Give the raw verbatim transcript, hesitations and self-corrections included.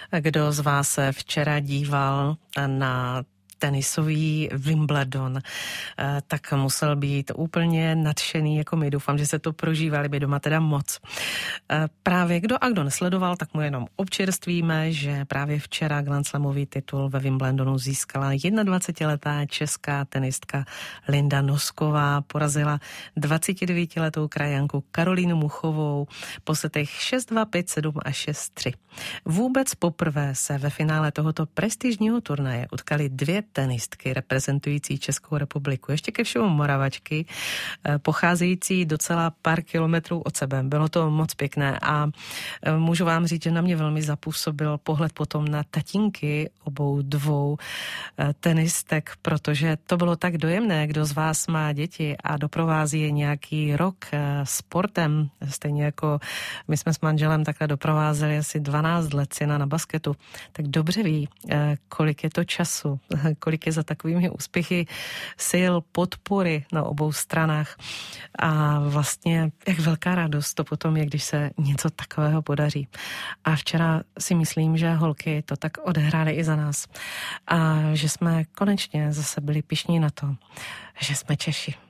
Kdo z vás se včera díval na tenisový Wimbledon, tak musel být úplně nadšený, jako my. Doufám, že se to prožívali by doma teda moc. Právě kdo a kdo nesledoval, tak mu jenom občerstvíme, že právě včera Grand Slamový titul ve Wimbledonu získala jednadvacetiletá česká tenistka Linda Nosková. Porazila dvacetidevítiletou krajanku Karolínu Muchovou po setech šest dva, pět sedm a šest tři. Vůbec poprvé se ve finále tohoto prestižního turnaje utkali dvě tenistky reprezentující Českou republiku. Ještě ke všemu Moravačky, pocházející docela pár kilometrů od sebe. Bylo to moc pěkné a můžu vám říct, že na mě velmi zapůsobil pohled potom na tatínky obou dvou tenistek, protože to bylo tak dojemné, kdo z vás má děti a doprovází je nějaký rok sportem, stejně jako my jsme s manželem takhle doprovázeli asi dvanáct let syna na basketu, tak dobře ví, kolik je to času, kolik je za takovými úspěchy sil, podpory na obou stranách a vlastně jak velká radost to potom je, když se něco takového podaří. A včera si myslím, že holky to tak odehrály i za nás a že jsme konečně zase byli pyšní na to, že jsme Češi.